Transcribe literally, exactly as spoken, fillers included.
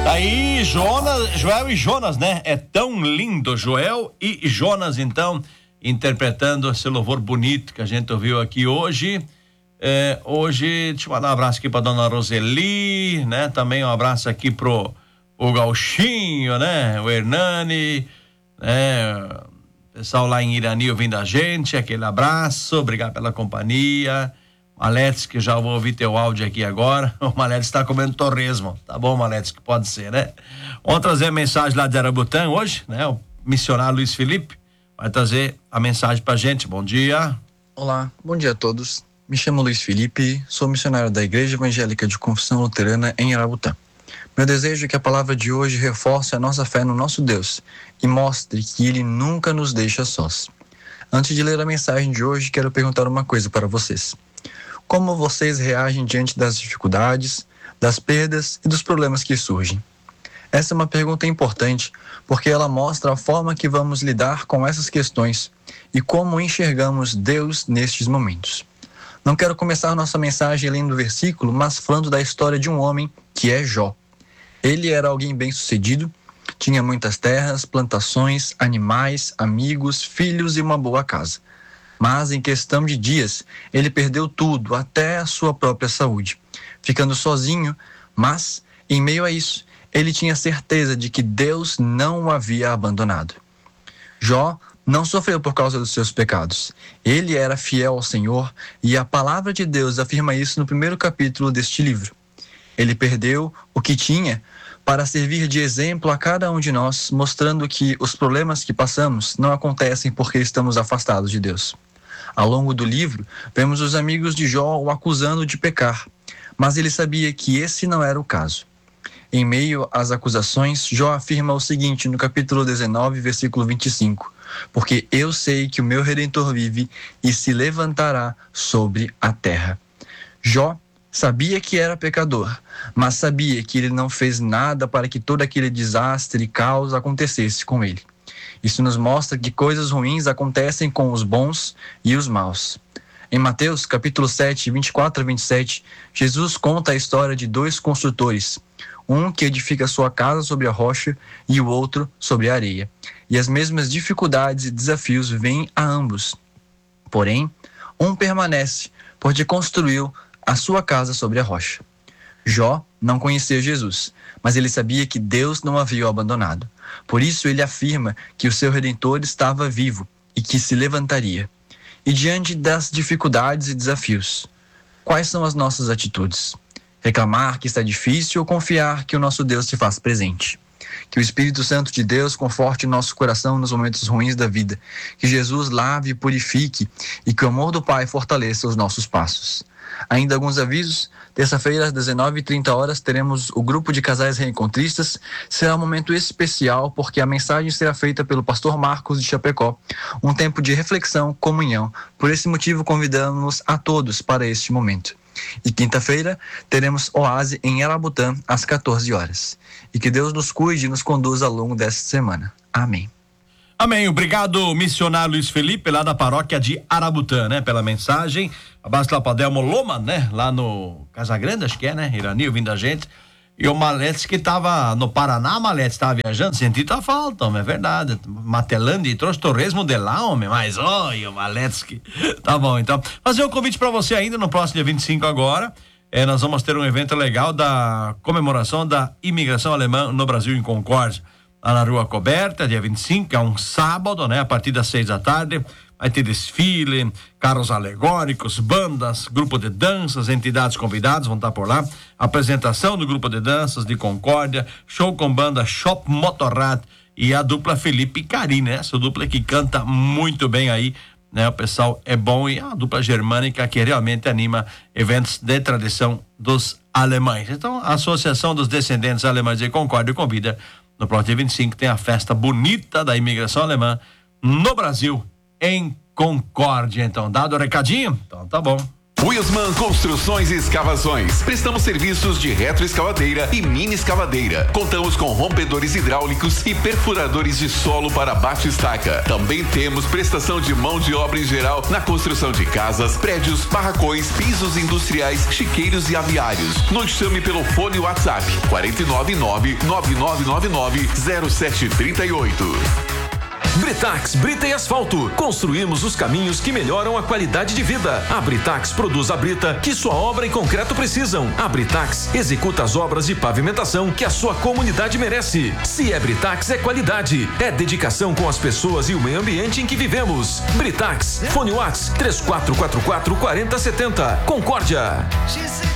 Aí, Jonas, Joel e Jonas, né? É tão lindo, Joel e Jonas, então, interpretando esse louvor bonito que a gente ouviu aqui hoje. É, hoje, deixa eu mandar um abraço aqui pra dona Roseli, né? Também um abraço aqui pro o Gauchinho, né? O Hernani, né? Pessoal lá em Irani ouvindo a gente, aquele abraço, obrigado pela companhia. Maletes, que já vou ouvir teu áudio aqui agora. O Maletes está comendo torresmo. Tá bom, Maletes, que pode ser, né? Vamos trazer a mensagem lá de Arabutã hoje, né? O missionário Luiz Felipe vai trazer a mensagem pra gente. Bom dia. Olá, bom dia a todos. Me chamo Luiz Felipe, sou missionário da Igreja Evangélica de Confissão Luterana em Arabutã. Meu desejo é que a palavra de hoje reforce a nossa fé no nosso Deus e mostre que Ele nunca nos deixa sós. Antes de ler a mensagem de hoje, quero perguntar uma coisa para vocês. Como vocês reagem diante das dificuldades, das perdas e dos problemas que surgem? Essa é uma pergunta importante, porque ela mostra a forma que vamos lidar com essas questões e como enxergamos Deus nestes momentos. Não quero começar nossa mensagem lendo o versículo, mas falando da história de um homem que é Jó. Ele era alguém bem-sucedido, tinha muitas terras, plantações, animais, amigos, filhos e uma boa casa. Mas, em questão de dias, ele perdeu tudo, até a sua própria saúde, ficando sozinho, mas, em meio a isso, ele tinha certeza de que Deus não o havia abandonado. Jó não sofreu por causa dos seus pecados. Ele era fiel ao Senhor e a palavra de Deus afirma isso no primeiro capítulo deste livro. Ele perdeu o que tinha para servir de exemplo a cada um de nós, mostrando que os problemas que passamos não acontecem porque estamos afastados de Deus. Ao longo do livro, vemos os amigos de Jó o acusando de pecar, mas ele sabia que esse não era o caso. Em meio às acusações, Jó afirma o seguinte no capítulo dezenove, versículo vinte e cinco: porque eu sei que o meu Redentor vive e se levantará sobre a terra. Jó sabia que era pecador, mas sabia que ele não fez nada para que todo aquele desastre e caos acontecesse com ele. Isso nos mostra que coisas ruins acontecem com os bons e os maus. Em Mateus, capítulo sete, vinte e quatro a vinte e sete, Jesus conta a história de dois construtores, um que edifica sua casa sobre a rocha e o outro sobre a areia. E as mesmas dificuldades e desafios vêm a ambos. Porém, um permanece, porque construiu a sua casa sobre a rocha. Jó não conhecia Jesus, mas ele sabia que Deus não havia o abandonado. Por isso ele afirma que o seu Redentor estava vivo e que se levantaria. E diante das dificuldades e desafios, quais são as nossas atitudes? Reclamar que está difícil ou confiar que o nosso Deus se faz presente? Que o Espírito Santo de Deus conforte nosso coração nos momentos ruins da vida. Que Jesus lave e purifique e que o amor do Pai fortaleça os nossos passos. Ainda alguns avisos. Terça-feira, às dezenove e trinta horas, teremos o grupo de casais reencontristas. Será um momento especial porque a mensagem será feita pelo pastor Marcos de Chapecó. Um tempo de reflexão, comunhão. Por esse motivo, convidamos a todos para este momento. E quinta-feira, teremos Oase em Arabutã, às quatorze horas. E que Deus nos cuide e nos conduza ao longo desta semana. Amém. Amém. Obrigado, missionário Luiz Felipe, lá da paróquia de Arabutã, né? Pela mensagem. Abraço lá pra Delmo Loma, né? Lá no Casagrande, acho que é, né? Irani ouvindo a gente. E o Maletes que tava no Paraná, Maletes tava viajando, senti tua falta, homem, é verdade. Matelando e trouxe torresmo de lá, homem, mas olha, o Maletes que... Tá bom, então. Fazer um convite pra você ainda no próximo dia vinte e cinco agora. É, nós vamos ter um evento legal da comemoração da imigração alemã no Brasil, em Concórdia. Lá na Rua Coberta, dia vinte e cinco, é um sábado, né? A partir das seis da tarde, vai ter desfile, carros alegóricos, bandas, grupo de danças, entidades convidadas vão estar por lá. Apresentação do grupo de danças de Concórdia, show com banda Shop Motorrad e a dupla Felipe Cari, né? Essa dupla que canta muito bem aí, né? O pessoal é bom e é uma dupla germânica que realmente anima eventos de tradição dos alemães. Então, a Associação dos Descendentes Alemães de Concórdia convida. No próximo dia vinte e cinco tem a festa bonita da imigração alemã no Brasil, em Concórdia. Então, dado o recadinho? Então, tá bom. Wilsman Construções e Escavações. Prestamos serviços de retroescavadeira e mini escavadeira. Contamos com rompedores hidráulicos e perfuradores de solo para bate-estaca. Também temos prestação de mão de obra em geral na construção de casas, prédios, barracões, pisos industriais, chiqueiros e aviários. Nos chame pelo fone WhatsApp quatro nove nove, nove nove nove nove, zero sete três oito. Britax, brita e asfalto. Construímos os caminhos que melhoram a qualidade de vida. A Britax produz a brita que sua obra e concreto precisam. A Britax executa as obras de pavimentação que a sua comunidade merece. Se é Britax, é qualidade. É dedicação com as pessoas e o meio ambiente em que vivemos. Britax, fone WhatsApp três quatro quatro quatro, quatro zero sete zero. Concórdia.